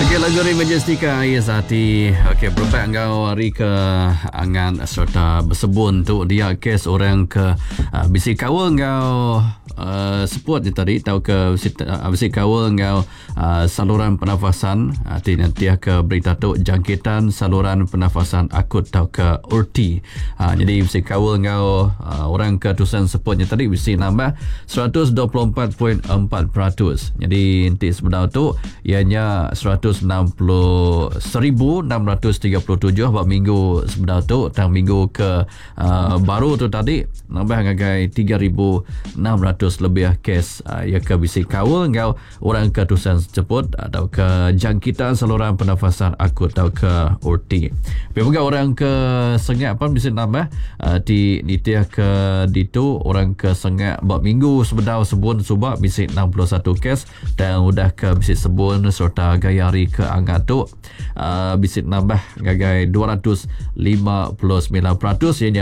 Okey, lagu Majestika Ayas Hati. Okey, berbaik engkau hari ke angan serta bersebun tu dia kes orang ke bisi kawal engkau support je tadi tahu ke bisi kawal engkau saluran pernafasan nanti ke berita tu jangkitan saluran pernafasan akut tahu ke urti. Jadi bisi kawal engkau orang ke tusan supportnya tadi bisi nambah 124.4%. Jadi nanti sebenar tu ianya 161,637 buat minggu sebenar tu dan minggu ke baru tu tadi nambah ngagai 3,600 lebih kes ya ke bisi kawal engkau orang ke tusan ceput atau ke jangkitan saluran pernafasan akut atau ke urti. Juga orang ke sengak pun bisa nambah di nitiah ke ditu orang ke sengak buat minggu sebenar sebun subak bisa 61 kes dan udah ke bisi sebun serta gayari ke angkat tu bisa nambah gagai 259% ianya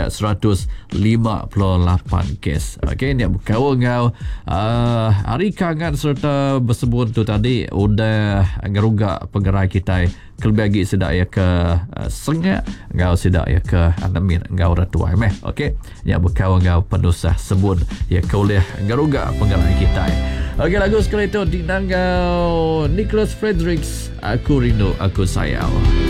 158 kes. Okey, ni berkawal ngau hari kangat serta bersebut tu tadi udah ngeruga penggerak kita kelebih lagi sedak ya ke sengak ngau sedak ya ke anamin ngau ratuai meh. Okey, ni berkawal ngau penusah sebut ya ke oleh ngeruga penggerak kita. Okey, lagu sekali itu dinangau Nicholas Fredericks, Aku Rindu Aku Sayang.